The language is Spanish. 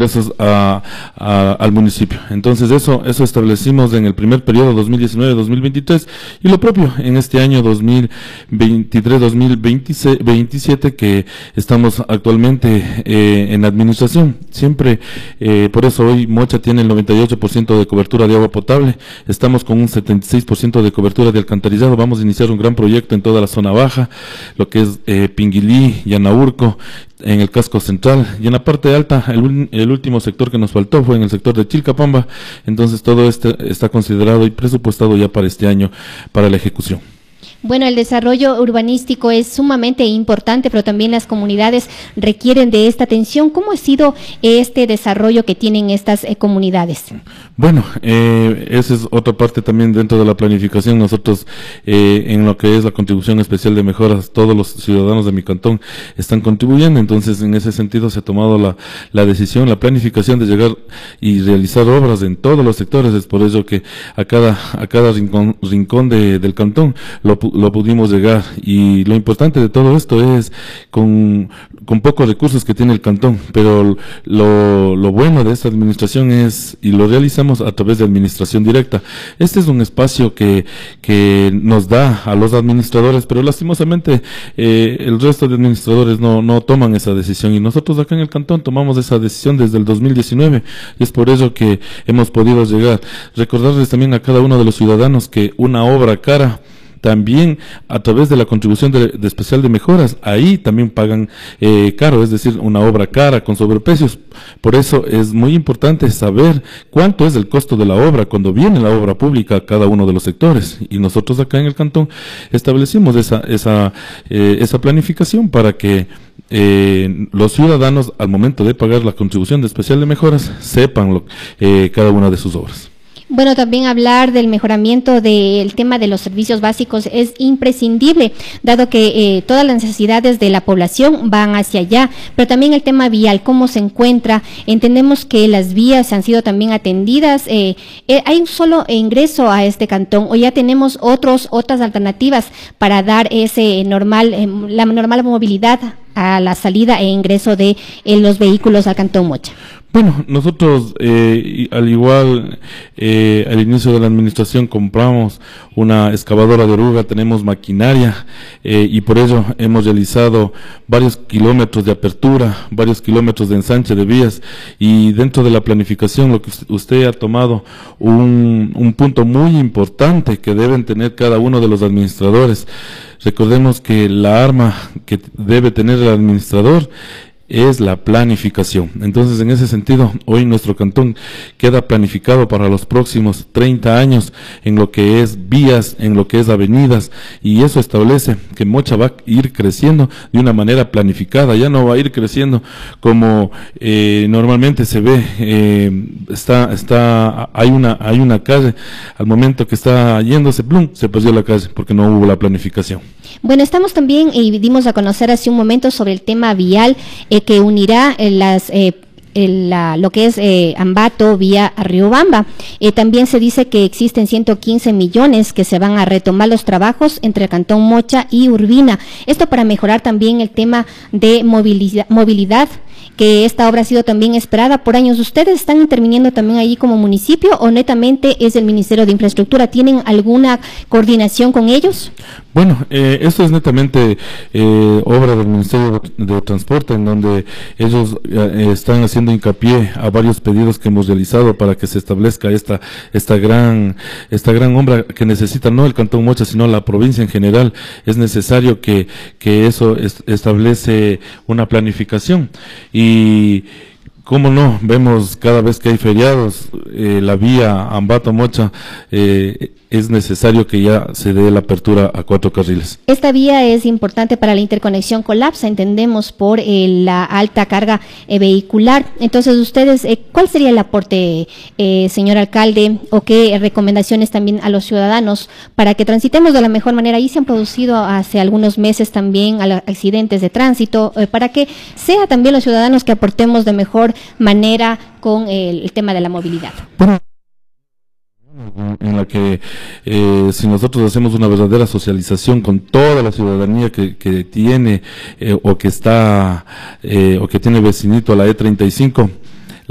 ingresos al municipio. Entonces eso establecimos en el primer periodo 2019-2023 y lo propio en este año 2023-2027 que estamos actualmente en administración. Siempre, por eso hoy Mocha tiene el 98% de cobertura de agua potable, estamos con un 76% de cobertura de alcantarillado, vamos a iniciar un gran proyecto en toda la zona baja, lo que es Pinguilí, Yanaurco, en el casco central, y en la parte alta, el último sector que nos faltó fue en el sector de Chilcapamba. Entonces todo esto está considerado y presupuestado ya para este año, para la ejecución. Bueno, el desarrollo urbanístico es sumamente importante, pero también las comunidades requieren de esta atención. ¿Cómo ha sido este desarrollo que tienen estas comunidades? Bueno, esa es otra parte también dentro de la planificación. Nosotros, en lo que es la contribución especial de mejoras, todos los ciudadanos de mi cantón están contribuyendo. Entonces, en ese sentido se ha tomado la decisión, la planificación de llegar y realizar obras en todos los sectores. Es por ello que a cada rincón del cantón lo pudimos llegar, y lo importante de todo esto es con pocos recursos que tiene el cantón, pero lo bueno de esta administración es, y lo realizamos a través de administración directa. Este es un espacio que nos da a los administradores, pero lastimosamente el resto de administradores no toman esa decisión, y nosotros acá en el cantón tomamos esa decisión desde el 2019, y es por ello que hemos podido llegar. Recordarles también a cada uno de los ciudadanos que una obra cara, también a través de la contribución de especial de mejoras, ahí también pagan caro, es decir, una obra cara con sobreprecios. Por eso es muy importante saber cuánto es el costo de la obra cuando viene la obra pública a cada uno de los sectores, y nosotros acá en el cantón establecimos esa planificación para que los ciudadanos, al momento de pagar la contribución de especial de mejoras, sepan cada una de sus obras. Bueno, también hablar del mejoramiento del tema de los servicios básicos es imprescindible, dado que todas las necesidades de la población van hacia allá, pero también el tema vial, cómo se encuentra. Entendemos que las vías han sido también atendidas. ¿Hay un solo ingreso a este cantón o ya tenemos otras alternativas para dar la normal movilidad a la salida e ingreso de los vehículos al cantón Mocha? Bueno, nosotros al igual al inicio de la administración compramos una excavadora de oruga, tenemos maquinaria y por ello hemos realizado varios kilómetros de apertura, varios kilómetros de ensanche de vías, y dentro de la planificación lo que usted ha tomado un punto muy importante que deben tener cada uno de los administradores. Recordemos que la arma que debe tener el administrador es la planificación. Entonces, en ese sentido, hoy nuestro cantón queda planificado para los próximos 30 años en lo que es vías, en lo que es avenidas, y eso establece que Mocha va a ir creciendo de una manera planificada, ya no va a ir creciendo como normalmente se ve. Hay una calle, al momento que está yéndose, ¡plum!, se perdió la calle porque no hubo la planificación. Bueno, estamos también, y dimos a conocer hace un momento sobre el tema vial que unirá lo que es Ambato vía Riobamba. También se dice que existen 115 millones que se van a retomar los trabajos entre el Cantón Mocha y Urbina. Esto para mejorar también el tema de movilidad, que esta obra ha sido también esperada por años. ¿Ustedes están interviniendo también allí como municipio o netamente es el Ministerio de Infraestructura? ¿Tienen alguna coordinación con ellos? Bueno, esto es netamente obra del Ministerio de Transporte, en donde ellos están haciendo hincapié a varios pedidos que hemos realizado para que se establezca esta gran obra que necesita no el Cantón Mocha, sino la provincia en general. Es necesario que eso establece una planificación. Y cómo no, vemos cada vez que hay feriados, la vía Ambato-Mocha, es necesario que ya se dé la apertura a 4 carriles. Esta vía es importante para la interconexión colapsa, entendemos, por la alta carga vehicular. Entonces, ustedes, ¿cuál sería el aporte, señor alcalde, o qué recomendaciones también a los ciudadanos para que transitemos de la mejor manera? Ahí se han producido hace algunos meses también accidentes de tránsito, para que sea también los ciudadanos que aportemos de mejor manera con el tema de la movilidad. Bueno, en la que si nosotros hacemos una verdadera socialización con toda la ciudadanía que tiene o que tiene vecinito a la E35,